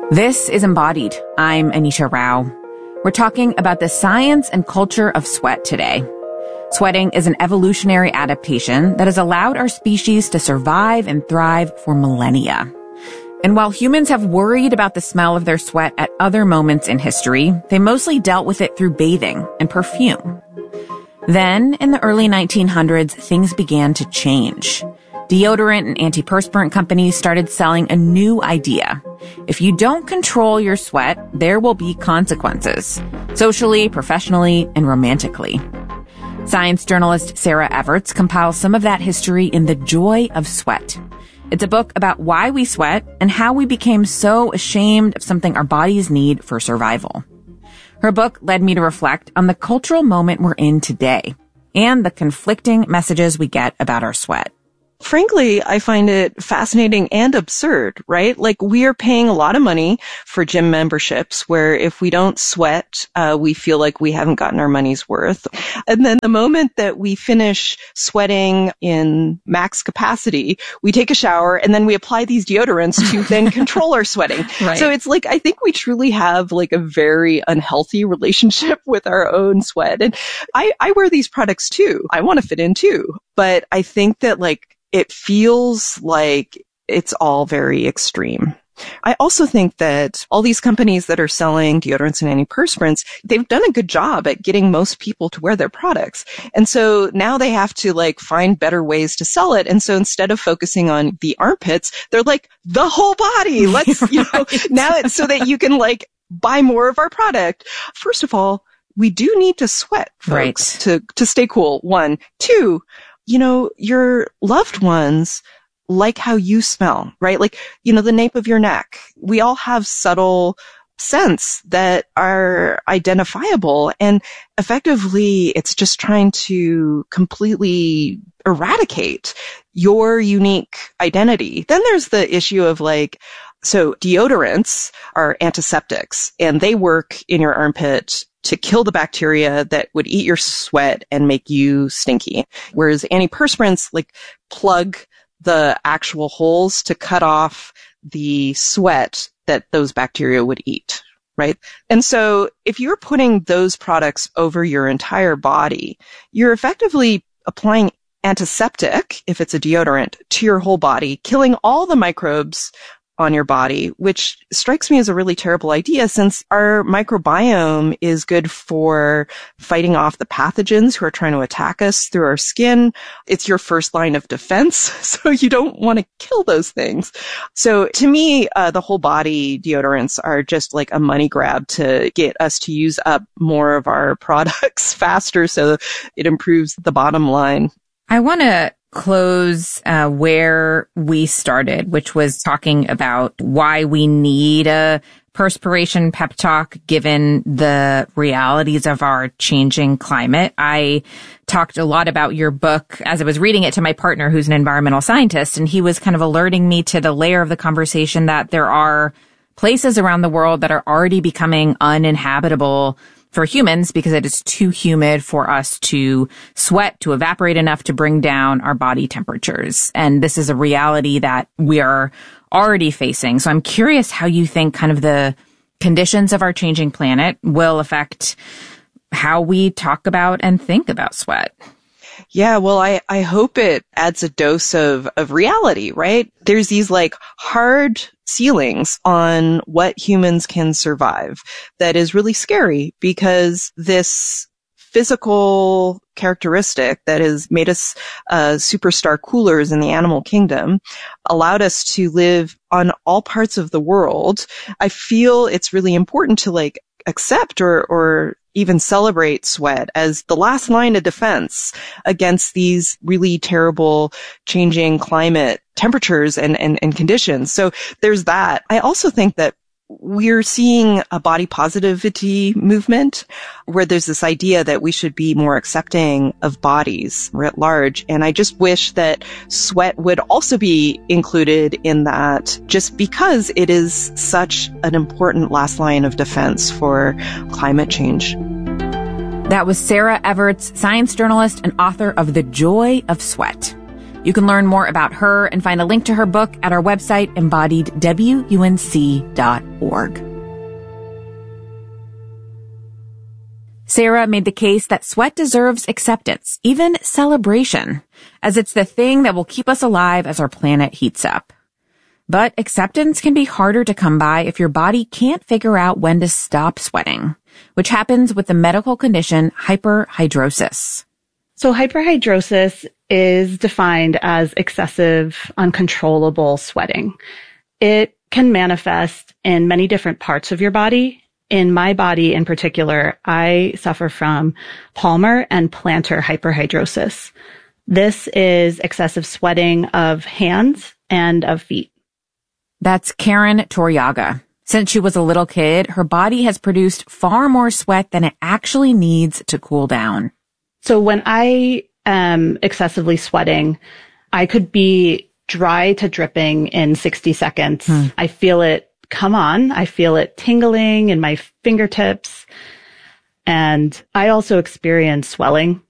This is Embodied. I'm Anisha Rao. We're talking about the science and culture of sweat today. Sweating is an evolutionary adaptation that has allowed our species to survive and thrive for millennia. And while humans have worried about the smell of their sweat at other moments in history, they mostly dealt with it through bathing and perfume. Then, in the early 1900s, things began to change. Deodorant and antiperspirant companies started selling a new idea. If you don't control your sweat, there will be consequences, socially, professionally, and romantically. Science journalist Sarah Everts compiles some of that history in The Joy of Sweat. It's a book about why we sweat and how we became so ashamed of something our bodies need for survival. Her book led me to reflect on the cultural moment we're in today and the conflicting messages we get about our sweat. Frankly, I find it fascinating and absurd, right? Like, we are paying a lot of money for gym memberships where if we don't sweat, we feel like we haven't gotten our money's worth. And then the moment that we finish sweating in max capacity, we take a shower and then we apply these deodorants to then control our sweating. Right. So it's like, I think we truly have like a very unhealthy relationship with our own sweat. And I wear these products too. I want to fit in too. But I think that like, it feels like it's all very extreme. I also think that all these companies that are selling deodorants and antiperspirants, they've done a good job at getting most people to wear their products. And so now they have to like find better ways to sell it. And so instead of focusing on the armpits, they're like the whole body. Let's, now it's so that you can like buy more of our product. First of all, we do need to sweat, folks, right, to stay cool. 1, 2, your loved ones like how you smell, right? Like, the nape of your neck. We all have subtle scents that are identifiable, and effectively it's just trying to completely eradicate your unique identity. Then there's the issue of like, so deodorants are antiseptics and they work in your armpit to kill the bacteria that would eat your sweat and make you stinky. Whereas antiperspirants like plug the actual holes to cut off the sweat that those bacteria would eat, right? And so if you're putting those products over your entire body, you're effectively applying antiseptic, if it's a deodorant, to your whole body, killing all the microbes on your body, which strikes me as a really terrible idea since our microbiome is good for fighting off the pathogens who are trying to attack us through our skin. It's your first line of defense, so you don't want to kill those things. So to me, the whole body deodorants are just like a money grab to get us to use up more of our products faster so it improves the bottom line. I want to close where we started, which was talking about why we need a perspiration pep talk given the realities of our changing climate. I talked a lot about your book as I was reading it to my partner, who's an environmental scientist, and he was kind of alerting me to the layer of the conversation that there are places around the world that are already becoming uninhabitable for humans because it is too humid for us to sweat, to evaporate enough to bring down our body temperatures. And this is a reality that we are already facing. So I'm curious how you think kind of the conditions of our changing planet will affect how we talk about and think about sweat. Yeah, well, I hope it adds a dose of reality, right? There's these like hard ceilings on what humans can survive that is really scary because this physical characteristic that has made us superstar coolers in the animal kingdom allowed us to live on all parts of the world. I feel it's really important to like accept or even celebrate sweat as the last line of defense against these really terrible changing climate temperatures and conditions. So there's that. I also think that we're seeing a body positivity movement where there's this idea that we should be more accepting of bodies writ large. And I just wish that sweat would also be included in that just because it is such an important last line of defense for climate change. That was Sarah Everts, science journalist and author of The Joy of Sweat. You can learn more about her and find a link to her book at our website, embodiedwunc.org. Sarah made the case that sweat deserves acceptance, even celebration, as it's the thing that will keep us alive as our planet heats up. But acceptance can be harder to come by if your body can't figure out when to stop sweating, which happens with the medical condition hyperhidrosis. So hyperhidrosis is defined as excessive, uncontrollable sweating. It can manifest in many different parts of your body. In my body in particular, I suffer from palmar and plantar hyperhidrosis. This is excessive sweating of hands and of feet. That's Karen Toryaga. Since she was a little kid, her body has produced far more sweat than it actually needs to cool down. So when I am excessively sweating, I could be dry to dripping in 60 seconds. I feel it come on. I feel it tingling in my fingertips. And I also experience swelling